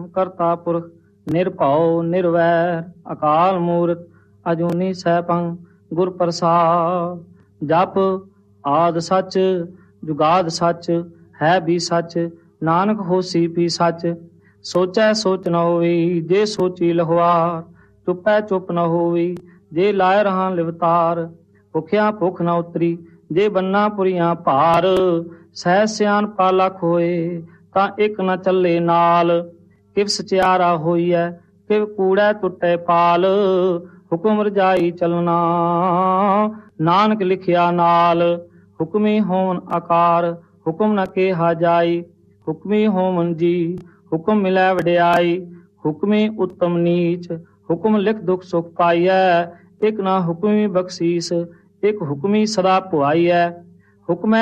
ਕਰਤਾ ਪੁਰਖ ਨਿਰਭਉ ਨਿਰਵੈਰ ਅਕਾਲ ਮੂਰਤ ਅਜੂਨੀ ਸੈਭੰ ਗੁਰ ਪ੍ਰਸਾਦ। ਜਪ ਆਦਿ ਸੱਚ ਜੁਗਾਦ ਸੱਚ ਹੈ ਵੀ ਸੱਚ ਨਾਨਕ ਹੋਸੀ ਵੀ ਸੱਚ। ਸੋਚੈ ਸੋਚ ਨ ਹੋਈ ਜੇ ਸੋਚੀ ਲਹੁਆਰ ਚੁੱਪੈ ਚੁੱਪ ਨ ਹੋਈ ਜੇ ਲਾਇ ਰਹਾ ਲਿਵਤਾਰ। ਭੁਖਿਆ ਭੁੱਖ ਨ ਉਤਰੀ ਜੇ ਬੰਨਾ ਪੁਰੀਆਂ ਭਾਰ। ਸਹਿ ਸਿਆਣਪਾ ਲਖ ਹੋਏ ਤਾਂ ਇੱਕ ਨ ਚੱਲੇ ਨਾਲ। ਕਿਵ ਸਚਿਆਰਾ ਹੋਈਐ ਕਿਵ ਕੂੜੈ ਟੁੱਟੈ ਪਾਲ। ਹੁਕਮ ਰਜਾਈ ਚਲਣਾ ਨਾਨਕ ਲਿਖਿਆ ਨਾਲ। ਹੁਕਮੀ ਹੋਵਨ ਆਕਾਰ ਹੁਕਮ ਨ ਕਿਹਾ ਜਾਈ। ਹੁਕਮੀ ਹੋਵਨ ਜੀ ਹੁਕਮ ਮਿਲੈ ਵਡਿਆਈ। ਹੁਕਮੀ ਉੱਤਮ ਨੀਚ ਹੁਕਮ ਲਿਖ ਦੁਖ ਸੁਖ ਪਾਈਐ। ਇੱਕ ਨਾ ਹੁਕਮੀ ਬਖਸ਼ੀਸ ਇੱਕ ਹੁਕਮੀ ਸਦਾ ਭੁਆਈਐ। ਹੁਕਮੈ